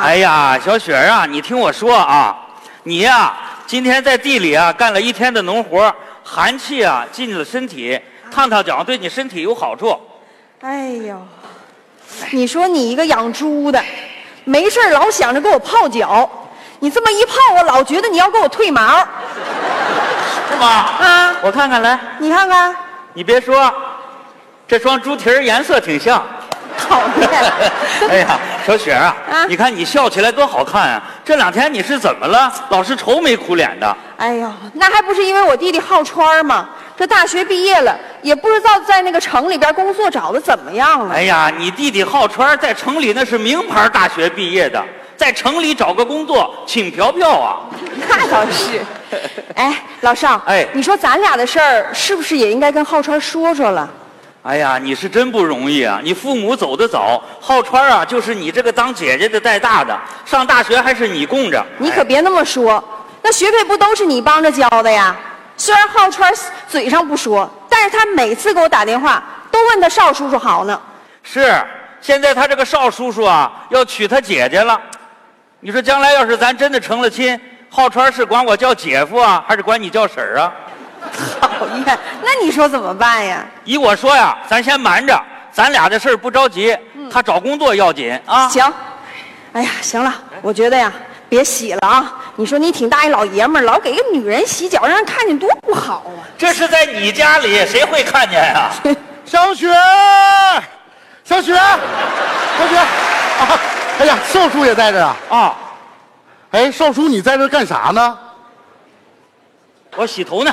哎呀，小雪啊，你听我说啊，你呀，今天在地里啊干了一天的农活，寒气啊进了身体，烫烫脚对你身体有好处。 哎呦，你说你一个养猪的，没事老想着给我泡脚，你这么一泡，我老觉得你要给我退毛。 是吗？ 啊， 我看看来， 你看看， 你别说，这双猪蹄儿颜色挺像。 讨厌。 哎呀，小雪啊，你看你笑起来多好看啊！这2天你是怎么了？老是愁眉苦脸的。 哎呦，那还不是因为我弟弟好川吗？这大学毕业了，也不知道在那个城里边工作找的怎么样了。 哎呀，你弟弟好川在城里那是名牌大学毕业的，在城里找个工作轻飘飘啊。 那倒是。哎，老邵， 哎， 你说咱俩的事儿是不是也应该跟浩川说说了？ 哎呀，你是真不容易啊！你父母走得早，浩川啊，就是你这个当姐姐的带大的，上大学还是你供着。 你可别那么说，那学费不都是你帮着交的呀？虽然浩川嘴上不说，但是他每次给我打电话都问他邵叔叔好呢。 是，现在他这个邵叔叔啊，要娶他姐姐了。你说将来要是咱真的成了亲，浩川是管我叫姐夫啊，还是管你叫婶儿啊？ 讨厌，那你说怎么办呀？ 依我说呀，咱先瞒着，咱俩的事儿不着急，他找工作要紧啊。 行，哎呀，行了，我觉得呀，别洗了啊！你说你挺大一老爷们儿，老给个女人洗脚，让人看见多不好啊！ 这是在你家里，谁会看见呀？ 小雪，小雪，小雪，啊！哎呀，少叔也在这啊！ 啊， 哎，少叔，你在这干啥呢？ 我洗头呢。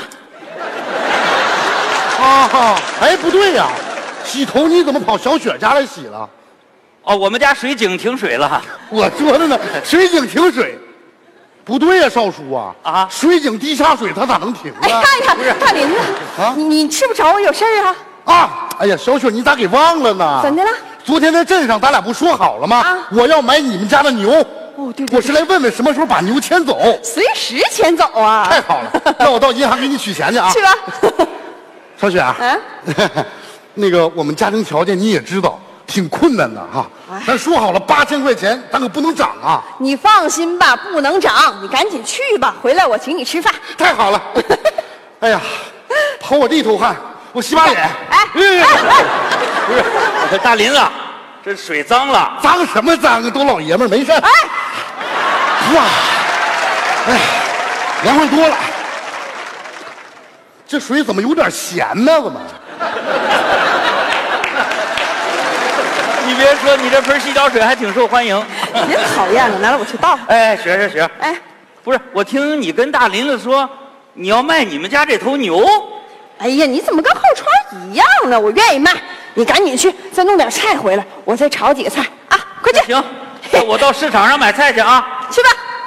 啊，哎，不对呀，洗头你怎么跑小雪家来洗了？ 哦，我们家水井停水了。 我说的呢，水井停水，不对呀，少叔啊！ 啊， 水井地下水它咋能停呢？ 哎呀，大林子， 啊， 你是不是找我有事儿啊？ 啊，哎呀，小雪，你咋给忘了呢？ 怎的了？ 昨天在镇上咱俩不说好了吗？ 啊， 我要买你们家的牛。 哦，对对， 我是来问问什么时候把牛牵走。 随时牵走啊！ 太好了，那我到银行给你取钱去啊。 去吧。 小雪啊，那个我们家庭条件你也知道，挺困难的哈。咱说好了8000块钱，咱可不能涨啊。 你放心吧，不能涨，你赶紧去吧，回来我请你吃饭。 太好了。哎呀，跑我这一头汗，我洗把脸。 哎， 不是，大林子，这水脏了。 脏什么脏啊？都老爷们儿，没事。哎，哇，哎，凉快多了。这水怎么有点咸呢？怎么？ 你别说，你这盆洗脚水还挺受欢迎。 别讨厌了，来了我去倒。 哎，雪， 哎， 不是，我听你跟大林子说，你要卖你们家这头牛。 哎呀，你怎么跟浩川一样呢？我愿意卖，你赶紧去，再弄点菜回来，我再炒几个菜啊！快去。 行，那我到市场上买菜去啊。 去吧。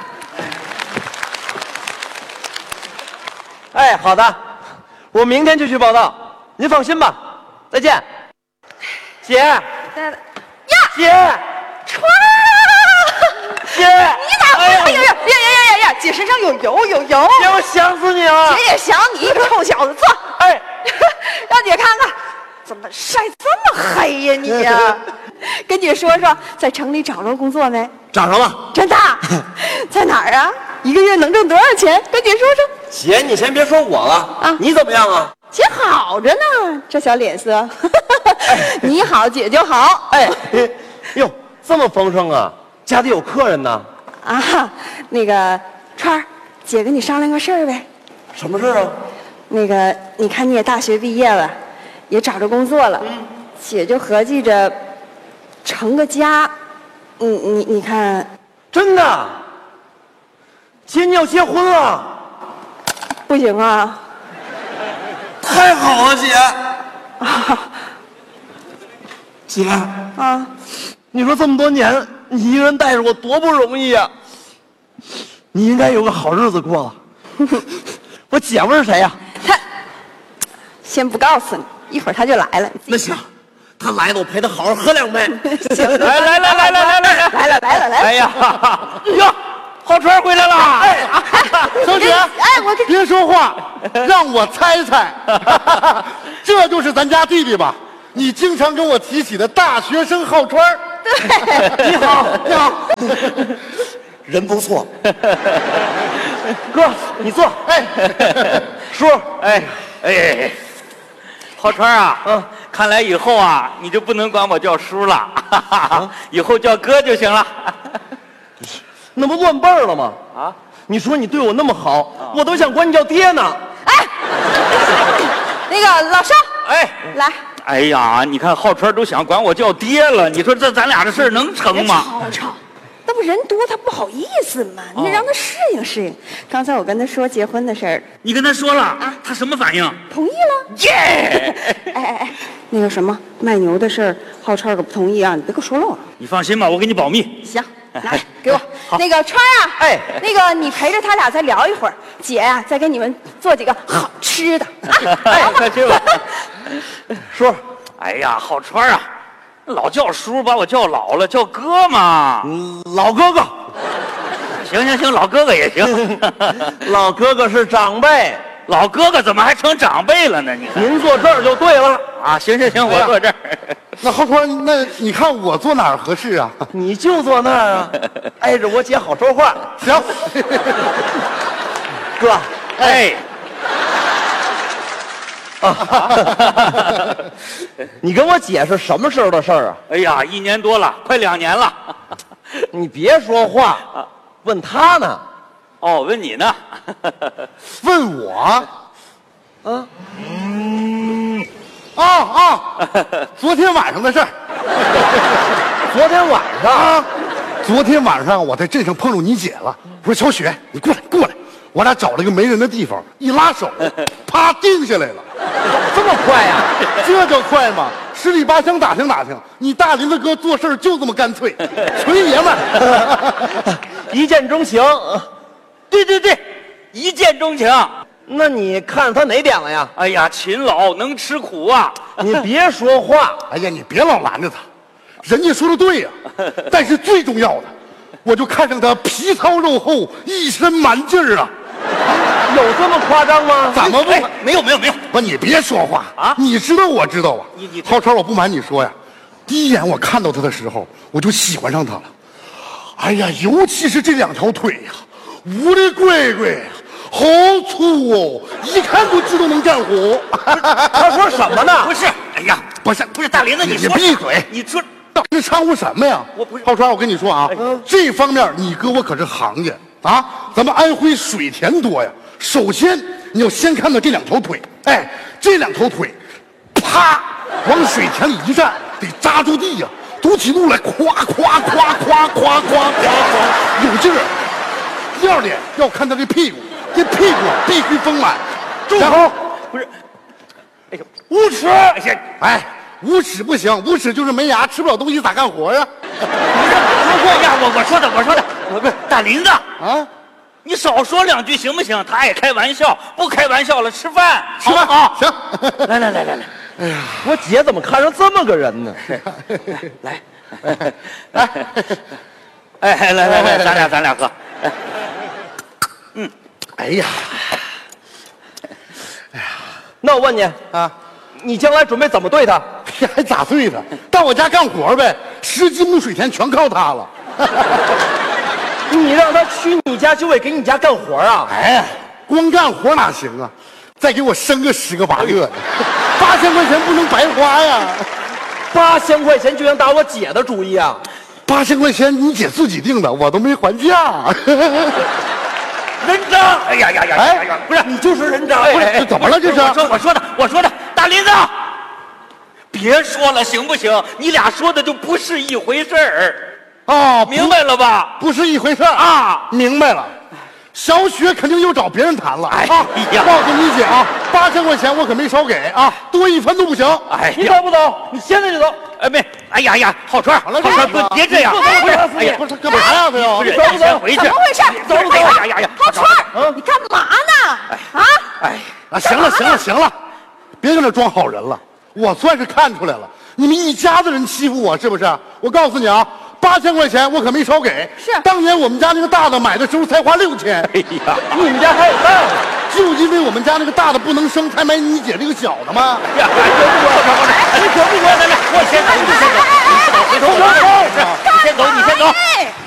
哎，好的，我明天就去报道，您放心吧。再见，姐。 呀， 姐， 川姐， 你咋会？哎呀，姐身上有油。 姐，我想死你了。 姐也想你，臭小子，坐。 哎， 让姐看看，怎么晒这么黑呀你呀？跟姐说说，在城里找着工作没？ 涨上了。 真的？在哪儿啊？一个月能挣多少钱？跟姐说说。 姐，你先别说我了啊， 你怎么样啊？ 姐好着呢，这小脸色。你好，姐就好。 哎，哟，这么丰盛啊？家里有客人呢？ 啊，那个川儿，姐跟你商量个事儿呗。 什么事啊？ 那个，你看你也大学毕业了，也找着工作了，姐就合计着成个家。你看， 真的？姐，你要结婚了？ 不行啊。 太好了，姐。姐啊， 你说这么多年你一个人带着我多不容易啊！你应该有个好日子过了。我姐夫是谁呀？ 他先不告诉你，一会儿他就来了。 那行，他来了，我陪他好好喝2杯。 行， 来！ 来了。 哎呀，哟，浩川回来了。 哎，小雪， 我别说话，让我猜猜，这就是咱家弟弟吧？你经常跟我提起的大学生浩川。 对， 你好，你好，人不错。哥，你坐。哎，叔， 哎，浩川啊，看来以后啊，你就不能管我叫叔了，以后叫哥就行了。 那不乱辈儿了吗？啊，你说你对我那么好，我都想管你叫爹呢。 哎，那个老邵， 哎， 来。 哎呀，你看浩川都想管我叫爹了，你说这咱俩的事儿能成吗？ 吵吵，那不人多他不好意思吗？你得让他适应适应。刚才我跟他说结婚的事儿， 你跟他说了啊？他什么反应？ 同意了。 耶！ 哎，那个什么卖牛的事儿，浩川可不同意啊！你别给我说漏了。 你放心吧，我给你保密。 行，来给我。那个川啊， 哎， 那个你陪着他俩再聊一会儿，姐呀再给你们做几个好吃的啊。 哎，快去吧。 叔， 哎呀，浩川啊，老叫叔，把我叫老了，叫哥嘛。 老哥哥。 行，老哥哥也行。 老哥哥是长辈， 老哥哥怎么还成长辈了呢？你看， 您坐这儿就对了啊。行，我坐这儿。 那浩川，那你看我坐哪儿合适啊？ 你就坐那儿啊，挨着我姐好说话。 行， 哥， 哎。 你跟我解释什么时候的事儿啊？ 哎呀，1年多了，快2年了。 你别说话，问他呢。 哦，问你呢？ 问我？昨天晚上的事儿。 昨天晚上啊，昨天晚上我在镇上碰着你姐了。我说小雪，你过来。我俩找了个没人的地方，一拉手，啪定下来了。 这么快呀？ 这叫快吗？十里八乡打听，你大林子哥做事就这么干脆，纯爷们儿。 一见钟情。 对，一见钟情。 那你看他哪点了呀？ 哎呀，勤劳能吃苦啊！ 你别说话。 哎呀，你别老拦着他，人家说的对呀。但是最重要的，我就看上他皮糙肉厚，一身蛮劲儿啊。 有这么夸张吗？ 怎么不？ 没有。 不，你别说话啊！你知道，我知道啊。 你浩川，我不瞒你说呀，第一眼我看到他的时候，我就喜欢上他了。哎呀，尤其是这2条腿呀，我的乖乖，好粗哦，一看就知道能干活。 他说什么呢？ 不是，哎呀，不是，大林子， 你说闭嘴！ 你说这掺和什么呀？ 我不是浩川，我跟你说啊，这方面你哥我可是行家啊。咱们安徽水田多呀。首先，你要先看到这2条腿，哎，这2条腿，啪，往水田里一站，得扎住地呀，嘟起路来，咵，有劲儿。第二点，要看他这屁股，这屁股必须丰满。 住口！ 不是，哎呦， 无耻！哎，无耻不行，无耻就是没牙，吃不了东西咋干活呀？ 我说的，我不是大林子啊。 你少说2句行不行？他爱开玩笑，不开玩笑了，吃饭。 行。 来。 哎呀， 我姐怎么看上这么个人呢？ 来，来，咱俩喝。 哎呀， 那我问你啊，你将来准备怎么对他？ 还咋对他？到我家干活呗，10几亩水田全靠他了。 你让他去你家就为给你家干活啊？ 哎，光干活哪行啊？再给我生个10个8个的，8000块钱不能白花呀 ！8000块钱就想打我姐的主意啊 ！8000块钱你姐自己定的，我都没还价。 人渣！哎呀，不是你就是人渣！ 不是这怎么了？这是我说的，大林子，别说了行不行？你俩说的就不是一回事儿。 哦， 明白了吧？ 不是一回事儿啊！明白了，小雪肯定又找别人谈了。 哎呀， 告诉你姐啊，8000块钱我可没少给啊，多1分都不行。 哎， 你走不走？你现在就走。 没，哎呀，浩川，别这样， 不是，哎呀，不是干嘛呀？这要走不走？回去。 怎么回事？ 走。哎呀， 浩川，你干嘛呢？啊， 行了，别搁那装好人了。我算是看出来了，你们一家子人欺负我是不是？我告诉你啊，8000块钱我可没少给。 是， 当年我们家那个大的买的时候才花6000。 哎呀， 你们家还有大的？ 就因为我们家那个大的不能生，才买你姐这个小的吗？ 呀，你可不管，咱俩，我先走，你先走，回头我你先走，你先走。